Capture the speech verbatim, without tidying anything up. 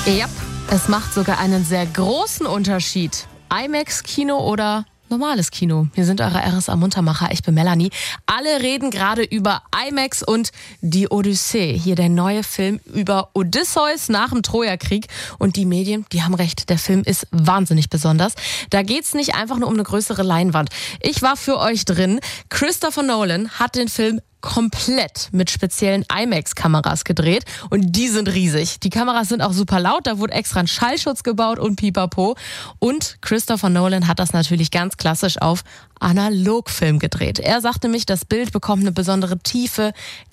Ja, es macht sogar einen sehr großen Unterschied. IMAX-Kino oder normales Kino. Hier sind eure R S A-Muntermacher. Ich bin Melanie. Alle reden gerade über IMAX und die Odyssee. Hier der neue Film über Odysseus nach dem Trojakrieg. Und die Medien, die haben recht. Der Film ist wahnsinnig besonders. Da geht's nicht einfach nur um eine größere Leinwand. Ich war für euch drin. Christopher Nolan hat den Film komplett mit speziellen IMAX-Kameras gedreht und die sind riesig. Die Kameras sind auch super laut, da wurde extra ein Schallschutz gebaut und pipapo. Und Christopher Nolan hat das natürlich ganz klassisch auf Analogfilm gedreht. Er sagte mich, das Bild bekommt eine besondere Tiefe,